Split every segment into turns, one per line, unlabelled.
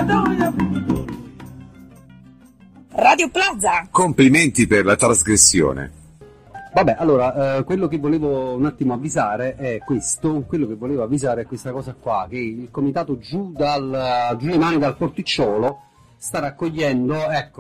Radio Plaza.
Complimenti per la trasgressione.
Vabbè, allora, quello che volevo un attimo avvisare è questo, quello che volevo avvisare è questa cosa qua, che il comitato giù le mani dal porticciolo sta raccogliendo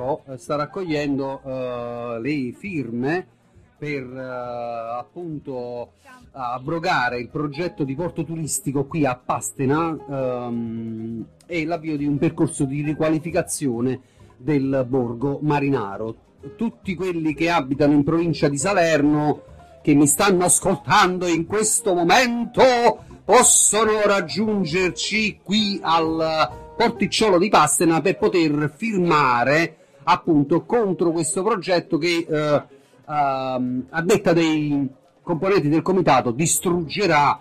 le firme per appunto abrogare il progetto di porto turistico qui a Pastena e l'avvio di un percorso di riqualificazione del borgo marinaro. Tutti quelli che abitano in provincia di Salerno, che mi stanno ascoltando in questo momento, possono raggiungerci qui al porticciolo di Pastena per poter firmare appunto contro questo progetto che a detta dei componenti del comitato distruggerà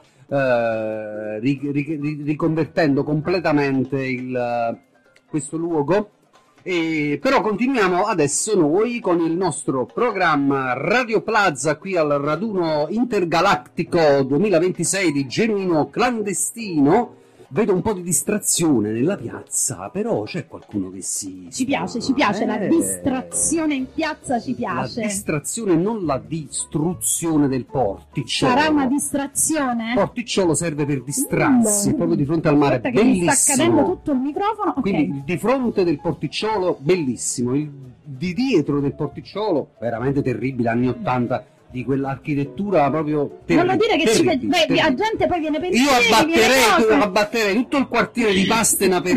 riconvertendo completamente questo luogo. Però continuiamo adesso noi con il nostro programma Radio Plaza qui al raduno intergalattico 2026 di Genuino Clandestino. Vedo un po' di distrazione nella piazza, però c'è qualcuno che ci
piace, la distrazione in piazza ci piace.
La distrazione, non la distruzione del porticciolo.
Sarà una distrazione?
Il porticciolo serve per distrarsi, proprio di fronte al mare, bellissimo.
Mi sta cadendo tutto il microfono. Okay.
Quindi di fronte del porticciolo, bellissimo. Di dietro del porticciolo, veramente terribile, anni 80. Di quell'architettura proprio
non lo dire che la gente poi viene per
io abbatterei tutto il quartiere di Pastena per